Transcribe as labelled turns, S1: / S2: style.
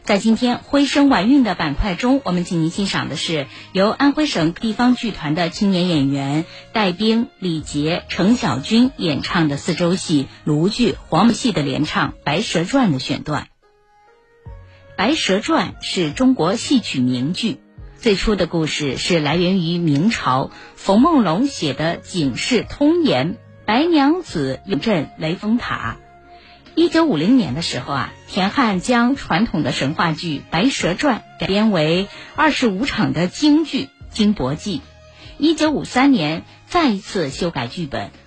S1: 在今天徽声晚韵的板块中，我们请您欣赏的是由安徽省地方剧团的青年演员戴冰、李杰、程小军演唱的四周戏、卢剧、黄梅戏的联唱《白蛇传》的选段。《白蛇传》是中国戏曲名剧，最初的故事是来源于明朝冯梦龙写的警世通言《白娘子永镇雷峰塔》。1950年的时候田汉将传统的神话剧《白蛇传》改编为25场的京剧《金帛记》。1953年再一次修改剧本，